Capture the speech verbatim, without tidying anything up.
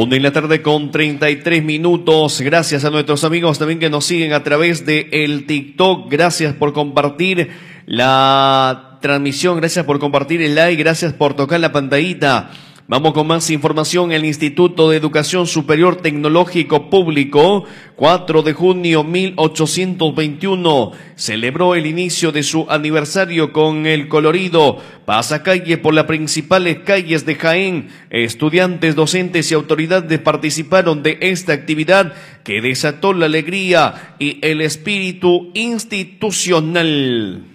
Una en la tarde con treinta y tres minutos. Gracias a nuestros amigos también que nos siguen a través de el TikTok. Gracias por compartir la transmisión. Gracias por compartir el like. Gracias por tocar la pantallita. Vamos con más información. El Instituto de Educación Superior Tecnológico Público, cuatro de junio mil ochocientos veintiuno, celebró el inicio de su aniversario con el colorido pasacalle por las principales calles de Jaén. Estudiantes, docentes y autoridades participaron de esta actividad que desató la alegría y el espíritu institucional.